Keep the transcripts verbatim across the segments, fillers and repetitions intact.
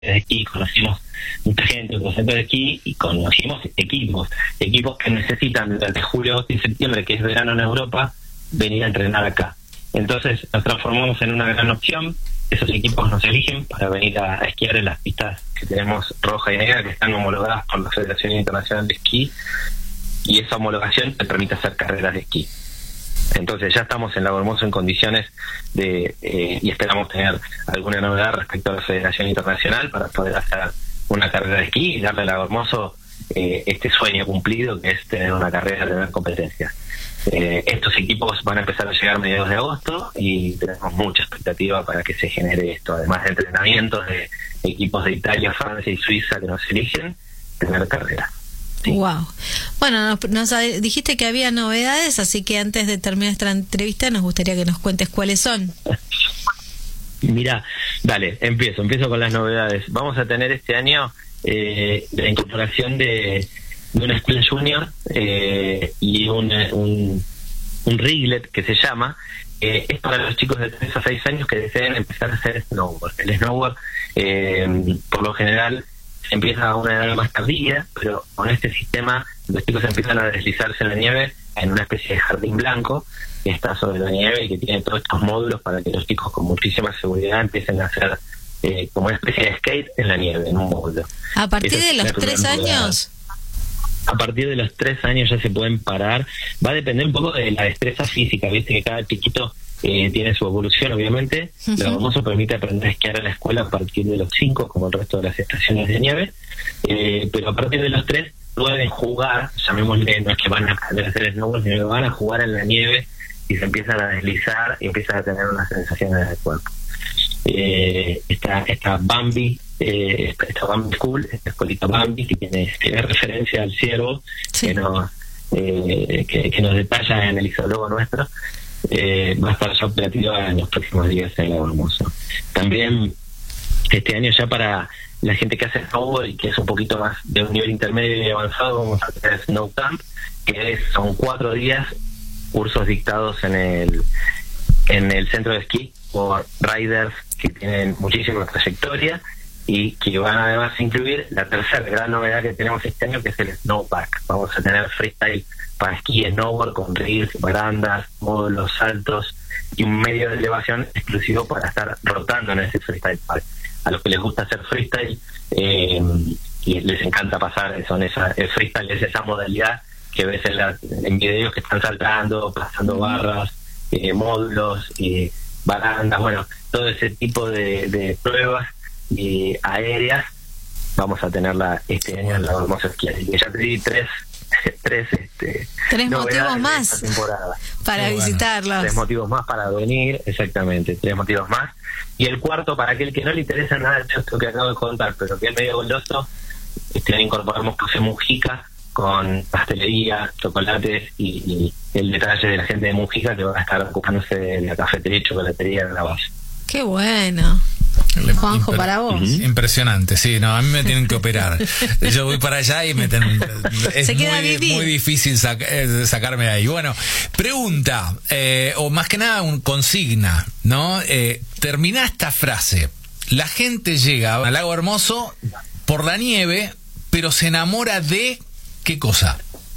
de esquí, conocimos mucha gente, otros centros de esquí, y conocimos equipos, equipos que necesitan durante julio, agosto y septiembre, que es verano en Europa, venir a entrenar acá. Entonces nos transformamos en una gran opción. Esos equipos nos eligen para venir a, a esquiar en las pistas que tenemos roja y negra, que están homologadas por la Federación Internacional de Esquí, y esa homologación te permite hacer carreras de esquí. Entonces ya estamos en Lago Hermoso en condiciones de, eh, y esperamos tener alguna novedad respecto a la Federación Internacional para poder hacer una carrera de esquí y darle a Lago Hermoso eh, este sueño cumplido, que es tener una carrera, tener competencias. Eh, estos equipos van a empezar a llegar a mediados de agosto y tenemos mucha expectativa para que se genere esto, además de entrenamientos de equipos de Italia, Francia y Suiza que nos eligen, tener carrera. Sí. Wow. Bueno, nos, nos dijiste que había novedades, así que antes de terminar esta entrevista nos gustaría que nos cuentes cuáles son. Mira, dale, empiezo, empiezo con las novedades. Vamos a tener este año eh, la incorporación de, de una escuela junior eh, y un, un, un riglet que se llama, eh, es para los chicos de tres a seis años que deseen empezar a hacer snowboard. El snowboard, eh, por lo general, empieza a una edad más tardía, pero con este sistema los chicos empiezan a deslizarse en la nieve en una especie de jardín blanco que está sobre la nieve y que tiene todos estos módulos para que los chicos con muchísima seguridad empiecen a hacer eh, como una especie de skate en la nieve, en un módulo. ¿A partir de los tres años? A partir de los tres años ya se pueden parar. Va a depender un poco de la destreza física, viste que cada chiquito Eh, tiene su evolución, obviamente. Uh-huh. Lago Hermoso permite aprender a esquiar a la escuela a partir de los cinco, como el resto de las estaciones de nieve, eh, pero a partir de los tres pueden jugar, llamémosle, no es que van a aprender a hacer snowboard, sino que van a jugar en la nieve y se empiezan a deslizar y empiezan a tener unas sensaciones del cuerpo. Eh, esta, esta Bambi, eh, esta, esta Bambi School, esta escuelita Bambi, que tiene, tiene referencia al ciervo, sí, que nos, eh, que, que nos detalla en el isólogo nuestro. Eh, va a estar ya operativa en los próximos días en Lago Hermoso. También este año, ya para la gente que hace snowboard y que es un poquito más de un nivel intermedio y avanzado, vamos a tener Snow Camp, que es, son cuatro días cursos dictados en el en el centro de esquí por riders que tienen muchísima trayectoria y que van además a incluir la tercera gran novedad que tenemos este año, que es el snowpack. Vamos a tener freestyle para esquí y snowboard con reels, barandas, módulos, saltos y un medio de elevación exclusivo para estar rotando en ese freestyle park. A los que les gusta hacer freestyle eh, y les encanta pasar, son esa, el freestyle es esa modalidad que ves en, la, en videos que están saltando, pasando barras, eh, módulos, eh, barandas, bueno, todo ese tipo de, de pruebas eh, aéreas vamos a tenerla este año en Lago Hermoso Esquí. Así que ya te di tres tres este tres motivos más para sí, visitarlos, bueno, tres motivos más para venir, exactamente, tres motivos más. Y el cuarto, para aquel que no le interesa nada de esto que acabo de contar, pero que es medio goloso, este año incorporamos Café Mujica con pastelería, chocolates y, y el detalle de la gente de Mujica, que va a estar ocupándose de la cafetería y chocolatería de la base. Qué bueno. Juanjo, para vos. Impresionante, sí, no, a mí me tienen que operar. Yo voy para allá y me ten... es Se queda muy, muy difícil sac... sacarme de ahí. Bueno, pregunta, eh, o más que nada un consigna, ¿no? Eh, termina esta frase. La gente llega al Lago Hermoso por la nieve, pero se enamora de ¿qué cosa?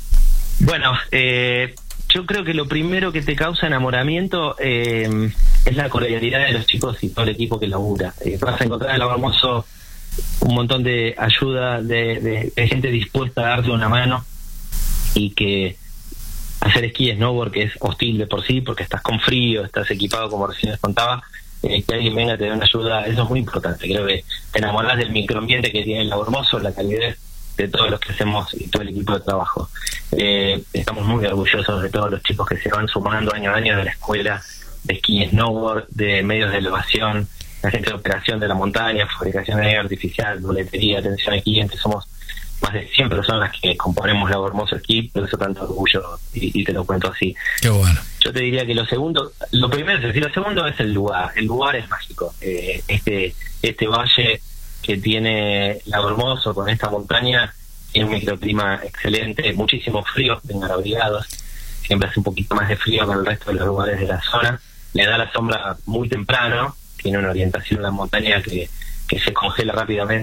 Bueno, eh... yo creo que lo primero que te causa enamoramiento eh, es la cordialidad de los chicos y todo el equipo que labura. Eh, vas a encontrar en Lago Hermoso un montón de ayuda, de, de, de gente dispuesta a darte una mano, y que hacer esquí y snowboard, que es hostil de por sí, porque estás con frío, estás equipado como recién les contaba, eh, que alguien venga a te dé una ayuda, eso es muy importante. Creo que te enamorás del microambiente que tiene el Lago Hermoso, la calidez de todos los que hacemos y todo el equipo de trabajo. Eh, estamos muy orgullosos de todos los chicos que se van sumando año a año de la escuela de esquí y snowboard, de medios de elevación, la gente de operación de la montaña, fabricación de nieve artificial, boletería, atención al cliente. Somos más de cien personas que componemos Lago Hermoso Esquí, por eso tanto orgullo, y, y te lo cuento así. Qué bueno. Yo te diría que lo segundo, lo primero es decir, lo segundo es el lugar. El lugar es mágico. Eh, este, este valle que tiene Lago Hermoso con esta montaña tiene un microclima excelente, muchísimo frío, vengan abrigados, siempre hace un poquito más de frío que el resto de los lugares de la zona, le da la sombra muy temprano, tiene una orientación en la montaña que, que se congela rápidamente.